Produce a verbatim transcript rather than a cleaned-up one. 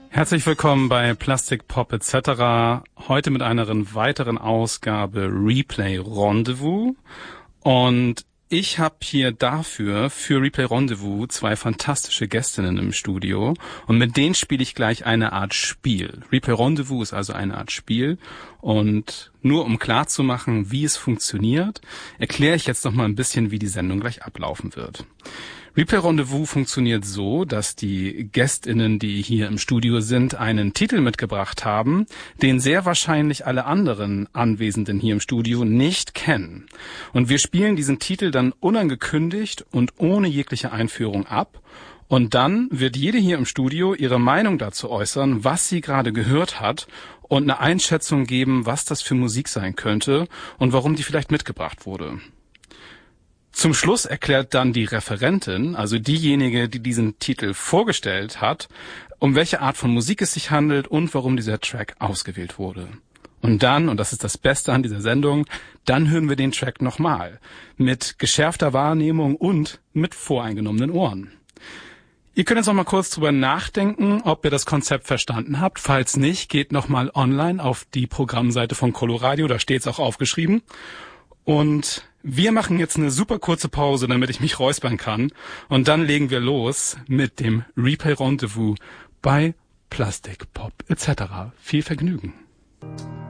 Herzlich willkommen bei Plastic Pop et cetera. Heute mit einer weiteren Ausgabe Replay Rendezvous. Und ich habe hier dafür, für Replay Rendezvous, zwei fantastische Gästinnen im Studio. Und mit denen spiele ich gleich eine Art Spiel. Replay Rendezvous ist also eine Art Spiel. Und nur um klarzumachen, wie es funktioniert, erkläre ich jetzt noch mal ein bisschen, wie die Sendung gleich ablaufen wird. Replay Rendezvous funktioniert so, dass die GästInnen, die hier im Studio sind, einen Titel mitgebracht haben, den sehr wahrscheinlich alle anderen Anwesenden hier im Studio nicht kennen. Und wir spielen diesen Titel dann unangekündigt und ohne jegliche Einführung ab. Und dann wird jede hier im Studio ihre Meinung dazu äußern, was sie gerade gehört hat und eine Einschätzung geben, was das für Musik sein könnte und warum die vielleicht mitgebracht wurde. Zum Schluss erklärt dann die Referentin, also diejenige, die diesen Titel vorgestellt hat, um welche Art von Musik es sich handelt und warum dieser Track ausgewählt wurde. Und dann, und das ist das Beste an dieser Sendung, dann hören wir den Track nochmal. Mit geschärfter Wahrnehmung und mit voreingenommenen Ohren. Ihr könnt jetzt noch mal kurz drüber nachdenken, ob ihr das Konzept verstanden habt. Falls nicht, geht nochmal online auf die Programmseite von Coloradio, da steht's auch aufgeschrieben. Und wir machen jetzt eine super kurze Pause, damit ich mich räuspern kann. Und dann legen wir los mit dem Replay Rendezvous bei Plastic Pop et cetera. Viel Vergnügen.